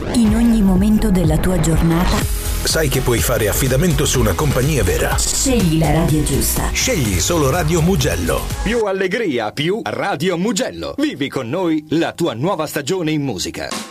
In ogni momento della tua giornata sai che puoi fare affidamento su una compagnia vera. scegli la radio giusta. Scegli solo Radio Mugello. Più allegria, più Radio Mugello. Vivi con noi la tua nuova stagione in musica.